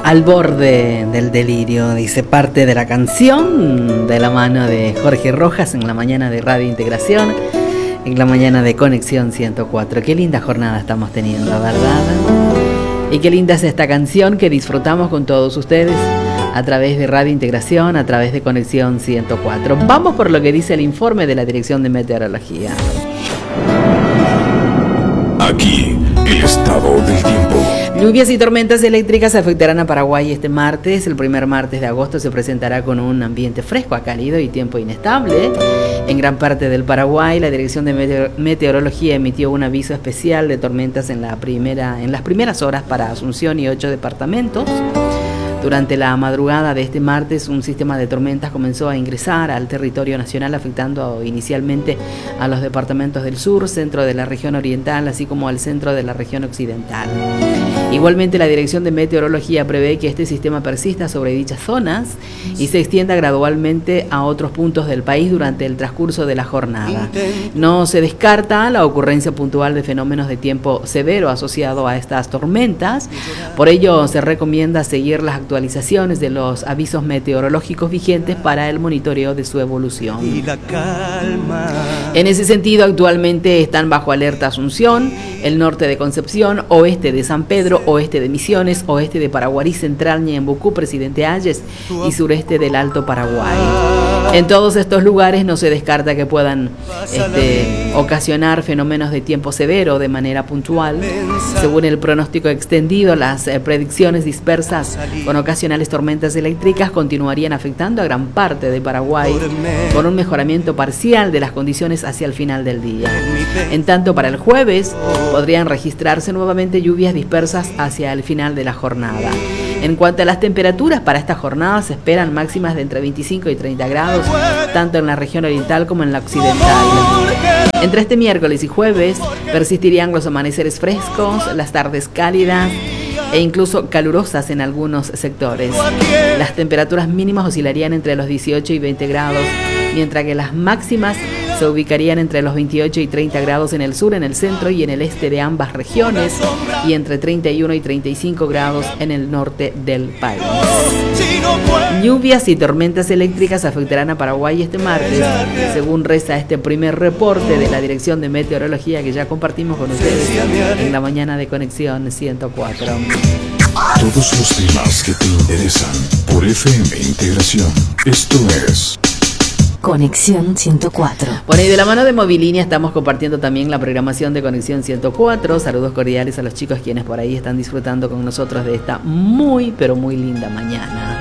Al borde del delirio, dice parte de la canción de la mano de Jorge Rojas en la mañana de Radio Integración, en la mañana de Conexión 104. Qué linda jornada estamos teniendo, ¿verdad? Y qué linda es esta canción que disfrutamos con todos ustedes a través de Radio Integración, a través de Conexión 104. Vamos por lo que dice el informe de la Dirección de Meteorología. Aquí, el estado del tiempo. Lluvias y tormentas eléctricas afectarán a Paraguay este martes. El primer martes de agosto se presentará con un ambiente fresco a cálido y tiempo inestable. En gran parte del Paraguay, la Dirección de Meteorología emitió un aviso especial de tormentas en las primeras horas para Asunción y 8 departamentos. Durante la madrugada de este martes, un sistema de tormentas comenzó a ingresar al territorio nacional, afectando inicialmente a los departamentos del sur, centro de la región oriental, así como al centro de la región occidental. Igualmente, la Dirección de Meteorología prevé que este sistema persista sobre dichas zonas y se extienda gradualmente a otros puntos del país durante el transcurso de la jornada. No se descarta la ocurrencia puntual de fenómenos de tiempo severo asociado a estas tormentas. Por ello, se recomienda seguir las actualizaciones de los avisos meteorológicos vigentes para el monitoreo de su evolución. En ese sentido, actualmente están bajo alerta Asunción, el norte de Concepción, oeste de San Pedro, oeste de Misiones, oeste de Paraguarí Central, Ñembucú, Presidente Hayes y sureste del Alto Paraguay. En todos estos lugares no se descarta que puedan ocasionar fenómenos de tiempo severo de manera puntual. Según el pronóstico extendido, las predicciones dispersas con ocasionales tormentas eléctricas continuarían afectando a gran parte de Paraguay, con un mejoramiento parcial de las condiciones hacia el final del día. En tanto, para el jueves podrían registrarse nuevamente lluvias dispersas hacia el final de la jornada. En cuanto a las temperaturas, para esta jornada se esperan máximas de entre 25 y 30 grados, tanto en la región oriental como en la occidental. Entre este miércoles y jueves persistirían los amaneceres frescos, las tardes cálidas e incluso calurosas en algunos sectores. Las temperaturas mínimas oscilarían entre los 18 y 20 grados, mientras que las máximas se ubicarían entre los 28 y 30 grados en el sur, en el centro y en el este de ambas regiones, y entre 31 y 35 grados en el norte del país. Lluvias y tormentas eléctricas afectarán a Paraguay este martes, según reza este primer reporte de la Dirección de Meteorología que ya compartimos con ustedes en la mañana de Conexión 104. Todos los temas que te interesan por FM Integración. Esto es Conexión 104. Bueno, y de la mano de Movilínea estamos compartiendo también la programación de Conexión 104. Saludos cordiales a los chicos quienes por ahí están disfrutando con nosotros de esta muy, pero muy linda mañana.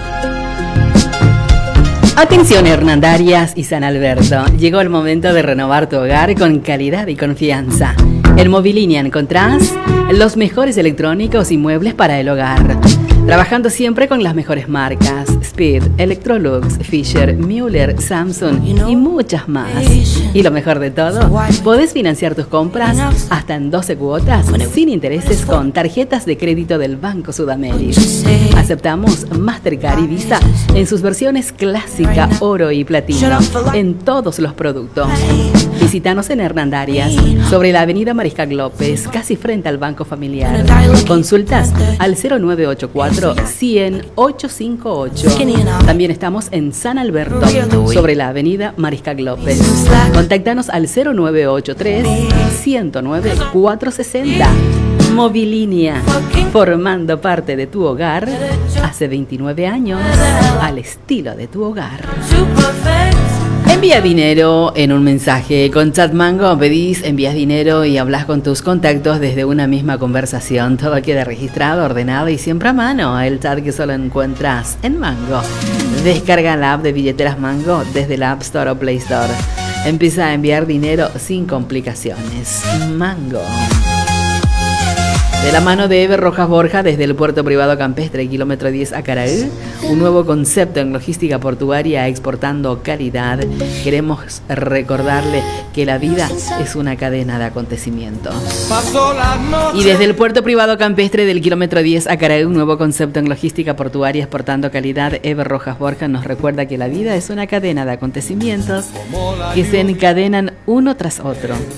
Atención Hernandarias y San Alberto, llegó el momento de renovar tu hogar con calidad y confianza. En Movilínea encontrás los mejores electrónicos y muebles para el hogar, trabajando siempre con las mejores marcas: Speed, Electrolux, Fisher, Müller, Samsung y muchas más. Y lo mejor de todo, podés financiar tus compras hasta en 12 cuotas sin intereses con tarjetas de crédito del Banco Sudamérica. Aceptamos Mastercard y Visa en sus versiones clásica, oro y platino en todos los productos. Visítanos en Hernandarias, sobre la avenida Mariscal López, casi frente al Banco Familiar. Consultas al 0984 100 858. También estamos en San Alberto, sobre la avenida Mariscal López. Contáctanos al 0983 109 460. Movilínea, formando parte de tu hogar hace 29 años, al estilo de tu hogar. Envía dinero en un mensaje. Con Chatmango pedís, envías dinero y hablas con tus contactos desde una misma conversación. Todo queda registrado, ordenado y siempre a mano. El chat que solo encuentras en Mango. Descarga la app de billeteras Mango desde la App Store o Play Store. Empieza a enviar dinero sin complicaciones. Mango. De la mano de Eber Rojas Borja, desde el puerto privado campestre, kilómetro 10 Acaraú, un nuevo concepto en logística portuaria exportando calidad. Queremos recordarle que la vida es una cadena de acontecimientos. Y desde el puerto privado campestre del kilómetro 10 Acaraú, un nuevo concepto en logística portuaria exportando calidad. Eber Rojas Borja nos recuerda que la vida es una cadena de acontecimientos que se encadenan uno tras otro.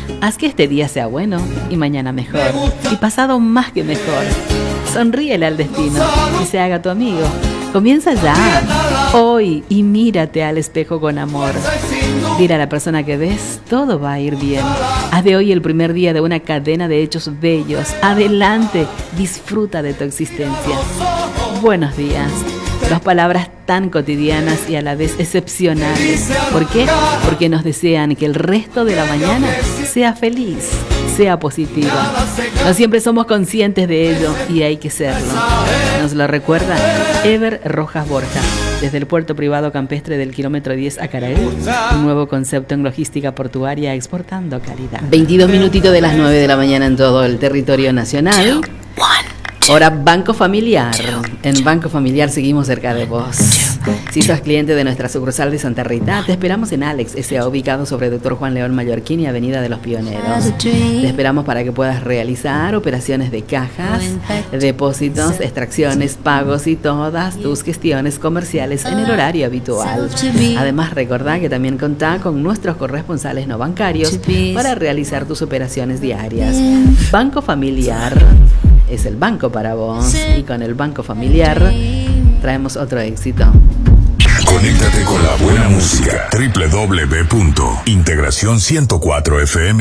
Haz que este día sea bueno y mañana mejor y pasado más que mejor. Sonríele al destino y se haga tu amigo. Comienza ya, hoy, y mírate al espejo con amor. Dile a la persona que ves, todo va a ir bien. Haz de hoy el primer día de una cadena de hechos bellos. Adelante, disfruta de tu existencia. Buenos días. Dos palabras tan cotidianas y a la vez excepcionales. ¿Por qué? Porque nos desean que el resto de la mañana sea feliz, sea positiva. No siempre somos conscientes de ello y hay que serlo. Nos lo recuerda Ever Rojas Borja, desde el puerto privado campestre del kilómetro 10 a Caraí, un nuevo concepto en logística portuaria exportando calidad. 22 minutitos de las 9 de la mañana en todo el territorio nacional. Ahora Banco Familiar. En Banco Familiar seguimos cerca de vos. Si sos cliente de nuestra sucursal de Santa Rita, te esperamos en Alex S.A., ubicado sobre Dr. Juan León Mallorquín y Avenida de los Pioneros. Te esperamos para que puedas realizar operaciones de cajas, depósitos, extracciones, pagos y todas tus gestiones comerciales en el horario habitual. Además, recordá que también contá con nuestros corresponsales no bancarios para realizar tus operaciones diarias. Banco Familiar es el banco para vos, y con el Banco Familiar traemos otro éxito. Conéctate con la buena música.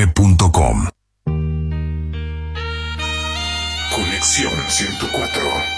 www.integracion104fm.com. Conexión 104.